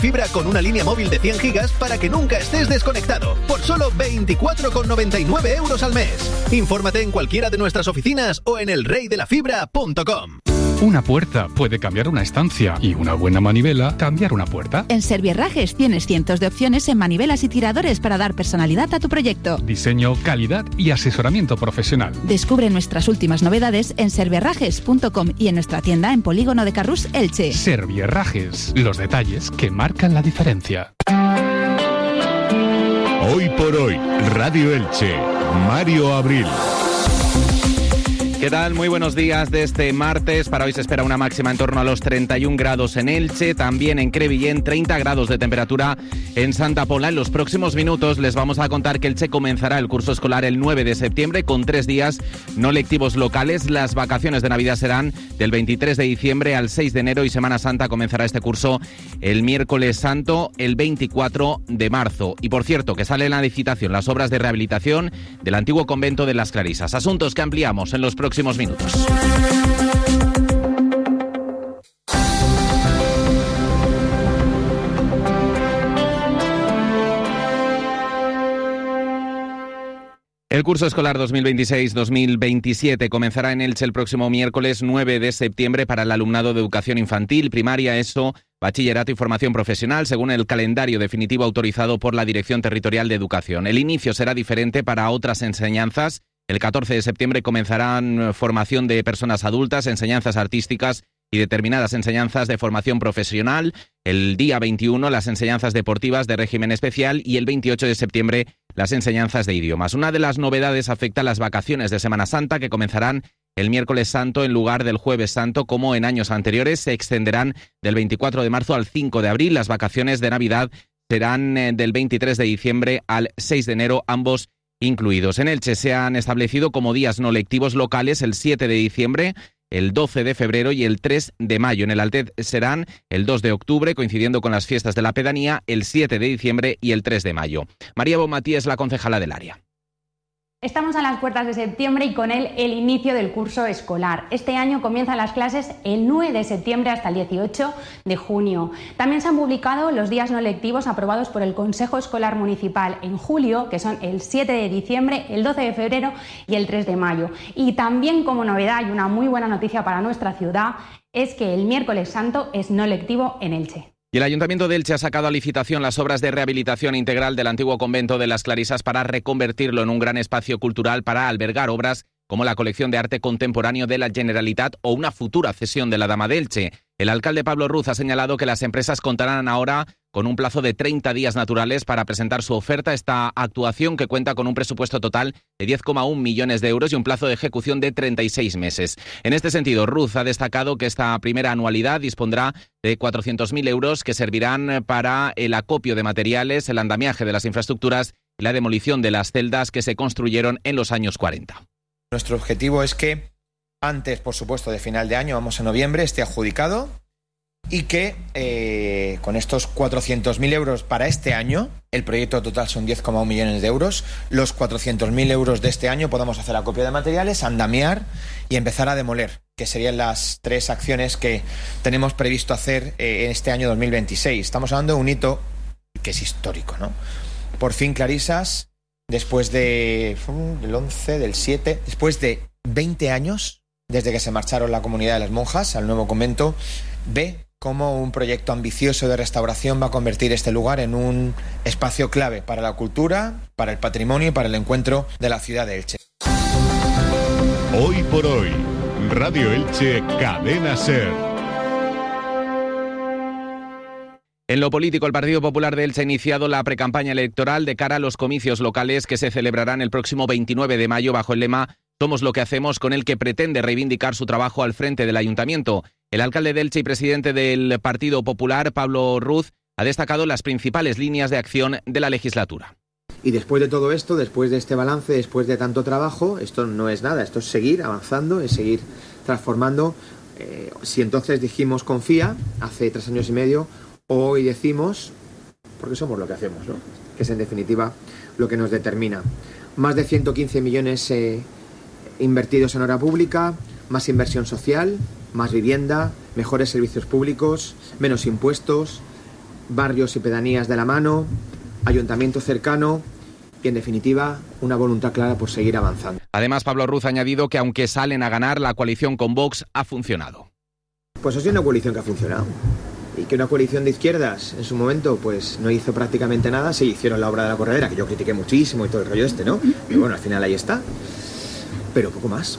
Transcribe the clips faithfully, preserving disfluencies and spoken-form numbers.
Fibra con una línea móvil de cien gigas para que nunca estés desconectado. Por solo veinticuatro con noventa y nueve euros al mes. Infórmate en cualquiera de nuestras oficinas o en el rey de la fibra punto com. Una puerta puede cambiar una estancia y una buena manivela cambiar una puerta. En Servierrajes tienes cientos de opciones en manivelas y tiradores para dar personalidad a tu proyecto. Diseño, calidad y asesoramiento profesional. Descubre nuestras últimas novedades en servierrajes punto com y en nuestra tienda en Polígono de Carrús, Elche. Servierrajes, los detalles que marcan la diferencia. Hoy por hoy, Radio Elche, Mario Abril. ¿Qué tal? Muy buenos días de este martes. Para hoy se espera una máxima en torno a los treinta y un grados en Elche, también en Crevillent, treinta grados de temperatura en Santa Pola. En los próximos minutos les vamos a contar que Elche comenzará el curso escolar el nueve de septiembre con tres días no lectivos locales. Las vacaciones de Navidad serán del veintitrés de diciembre al seis de enero y Semana Santa comenzará este curso el miércoles santo, el veinticuatro de marzo. Y por cierto, que sale en la licitación las obras de rehabilitación del antiguo convento de las Clarisas. Asuntos que ampliamos en los próximos próximos minutos. El curso escolar dos mil veintiséis dos mil veintisiete comenzará en Elche el próximo miércoles nueve de septiembre para el alumnado de educación infantil, primaria, ESO, bachillerato y formación profesional, según el calendario definitivo autorizado por la Dirección Territorial de Educación. El inicio será diferente para otras enseñanzas. El catorce de septiembre comenzarán formación de personas adultas, enseñanzas artísticas y determinadas enseñanzas de formación profesional. El día veintiuno las enseñanzas deportivas de régimen especial y el veintiocho de septiembre las enseñanzas de idiomas. Una de las novedades afecta a las vacaciones de Semana Santa que comenzarán el miércoles santo en lugar del jueves santo como en años anteriores. Se extenderán del veinticuatro de marzo al cinco de abril. Las vacaciones de Navidad serán del veintitrés de diciembre al seis de enero, ambos incluidos. En Elche se han establecido como días no lectivos locales el siete de diciembre, el doce de febrero y el tres de mayo. En el Altet serán el dos de octubre, coincidiendo con las fiestas de la pedanía, el siete de diciembre y el tres de mayo. María Bonmatí es la concejala del área. Estamos a las puertas de septiembre y con él el inicio del curso escolar. Este año comienzan las clases el nueve de septiembre hasta el dieciocho de junio. También se han publicado los días no lectivos aprobados por el Consejo Escolar Municipal en julio, que son el siete de diciembre, el doce de febrero y el tres de mayo. Y también como novedad y una muy buena noticia para nuestra ciudad es que el miércoles santo es no lectivo en Elche. Y el Ayuntamiento de Elche ha sacado a licitación las obras de rehabilitación integral del antiguo convento de las Clarisas para reconvertirlo en un gran espacio cultural para albergar obras como la colección de arte contemporáneo de la Generalitat o una futura cesión de la Dama de Elche. El alcalde Pablo Ruz ha señalado que las empresas contarán ahora con un plazo de treinta días naturales para presentar su oferta. Esta actuación, que cuenta con un presupuesto total de diez coma uno millones de euros y un plazo de ejecución de treinta y seis meses. En este sentido, Ruz ha destacado que esta primera anualidad dispondrá de cuatrocientos mil euros que servirán para el acopio de materiales, el andamiaje de las infraestructuras y la demolición de las celdas que se construyeron en los años cuarenta. Nuestro objetivo es que antes, por supuesto, de final de año, vamos a noviembre, esté adjudicado y que eh, con estos cuatrocientos mil euros para este año, el proyecto total son diez coma uno millones de euros, los cuatrocientos mil euros de este año podamos hacer acopio de materiales, andamiar y empezar a demoler, que serían las tres acciones que tenemos previsto hacer eh, en este año dos mil veintiséis. Estamos hablando de un hito que es histórico, ¿no? Por fin Clarisas, después de, del once, del siete, después de veinte años, desde que se marcharon la comunidad de las monjas al nuevo convento, ve cómo un proyecto ambicioso de restauración va a convertir este lugar en un espacio clave para la cultura, para el patrimonio y para el encuentro de la ciudad de Elche. Hoy por hoy, Radio Elche, Cadena SER. En lo político, el Partido Popular de Elche ha iniciado la precampaña electoral de cara a los comicios locales que se celebrarán el próximo veintinueve de mayo bajo el lema «Somos lo que hacemos», con el que pretende reivindicar su trabajo al frente del Ayuntamiento. El alcalde de Elche y presidente del Partido Popular, Pablo Ruz, ha destacado las principales líneas de acción de la legislatura. Y después de todo esto, después de este balance, después de tanto trabajo, esto no es nada, esto es seguir avanzando, es seguir transformando. Eh, si entonces dijimos confía, hace tres años y medio, hoy decimos, porque somos lo que hacemos, ¿no? Que es en definitiva lo que nos determina. Más de ciento quince millones eh, invertidos en obra pública, más inversión social, más vivienda, mejores servicios públicos, menos impuestos, barrios y pedanías de la mano, ayuntamiento cercano y, en definitiva, una voluntad clara por seguir avanzando. Además, Pablo Ruz ha añadido que aunque salen a ganar, la coalición con Vox ha funcionado. Pues ha sido una coalición que ha funcionado. Y que una coalición de izquierdas, en su momento, pues no hizo prácticamente nada. Sí, hicieron la obra de la corredera, que yo critiqué muchísimo y todo el rollo este, ¿no? Pero bueno, al final ahí está. Pero poco más.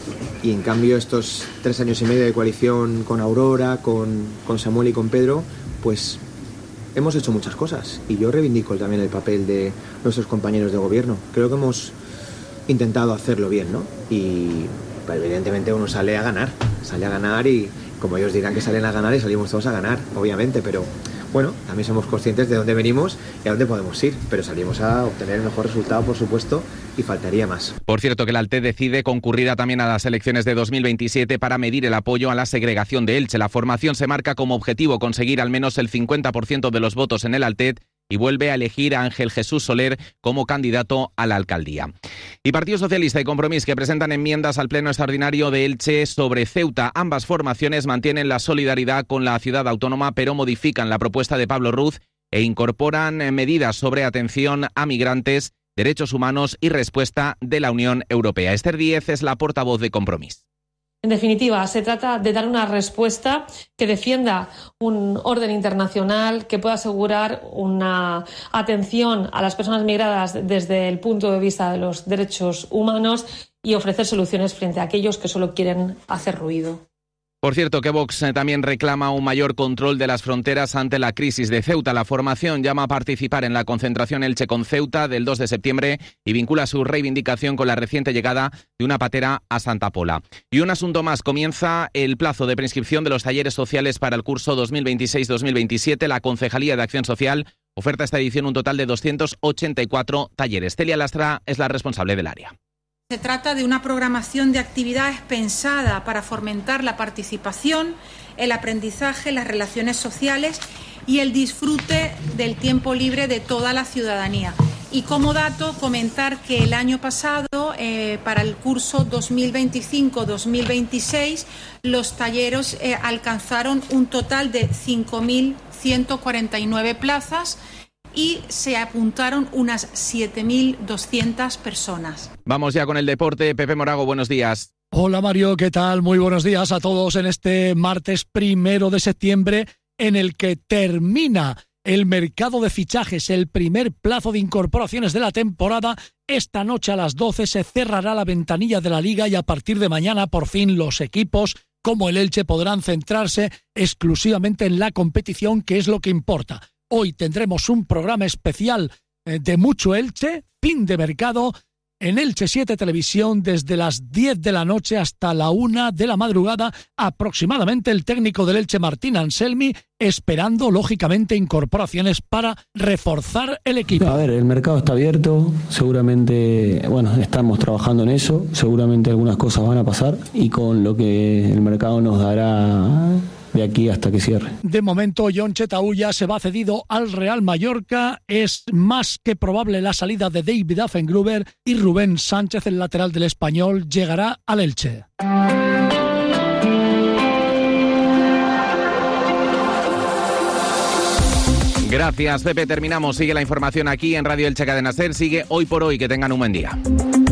Y en cambio, estos tres años y medio de coalición con Aurora, con, con Samuel y con Pedro, pues hemos hecho muchas cosas. Y yo reivindico también el papel de nuestros compañeros de gobierno. Creo que hemos intentado hacerlo bien, ¿no? Y pues, evidentemente uno sale a ganar. Sale a ganar y, como ellos dirán que salen a ganar, y salimos todos a ganar, obviamente. Pero bueno, también somos conscientes de dónde venimos y a dónde podemos ir. Pero salimos a obtener el mejor resultado, por supuesto, y faltaría más. Por cierto, que el Alte decide concurrir también a las elecciones de dos mil veintisiete para medir el apoyo a la segregación de Elche. La formación se marca como objetivo conseguir al menos el cincuenta por ciento de los votos en el Altet y vuelve a elegir a Ángel Jesús Soler como candidato a la alcaldía. Y Partido Socialista y Compromís, que presentan enmiendas al Pleno Extraordinario de Elche sobre Ceuta. Ambas formaciones mantienen la solidaridad con la ciudad autónoma, pero modifican la propuesta de Pablo Ruz e incorporan medidas sobre atención a migrantes, derechos humanos y respuesta de la Unión Europea. Esther Díez es la portavoz de Compromís. En definitiva, se trata de dar una respuesta que defienda un orden internacional, que pueda asegurar una atención a las personas migradas desde el punto de vista de los derechos humanos y ofrecer soluciones frente a aquellos que solo quieren hacer ruido. Por cierto, que Vox también reclama un mayor control de las fronteras ante la crisis de Ceuta. La formación llama a participar en la concentración Elche con Ceuta del dos de septiembre y vincula su reivindicación con la reciente llegada de una patera a Santa Pola. Y un asunto más, comienza el plazo de prescripción de los talleres sociales para el curso dos mil veintiséis dos mil veintisiete. La Concejalía de Acción Social oferta esta edición un total de doscientos ochenta y cuatro talleres. Celia Lastra es la responsable del área. Se trata de una programación de actividades pensada para fomentar la participación, el aprendizaje, las relaciones sociales y el disfrute del tiempo libre de toda la ciudadanía. Y como dato, comentar que el año pasado, eh, para el curso dos mil veinticinco dos mil veintiséis, los talleres eh, alcanzaron un total de cinco mil ciento cuarenta y nueve plazas, y se apuntaron unas siete mil doscientas personas. Vamos ya con el deporte. Pepe Morago, buenos días. Hola Mario, ¿qué tal? Muy buenos días a todos en este martes primero de septiembre, en el que termina el mercado de fichajes, el primer plazo de incorporaciones de la temporada. Esta noche a las doce se cerrará la ventanilla de la Liga y a partir de mañana por fin los equipos como el Elche podrán centrarse exclusivamente en la competición, que es lo que importa. Hoy tendremos un programa especial de mucho Elche, fin de mercado, en Elche siete Televisión, desde las diez de la noche hasta la una de la madrugada, aproximadamente. El técnico del Elche, Martín Anselmi, esperando, lógicamente, incorporaciones para reforzar el equipo. A ver, el mercado está abierto, seguramente, bueno, estamos trabajando en eso, seguramente algunas cosas van a pasar y con lo que el mercado nos dará de aquí hasta que cierre. De momento, Jon Chetauya se va cedido al Real Mallorca. Es más que probable la salida de David Affengruber y Rubén Sánchez, el lateral del Español, llegará al Elche. Gracias, Pepe. Terminamos. Sigue la información aquí en Radio Elche Cadena Ser. Sigue Hoy por Hoy. Que tengan un buen día.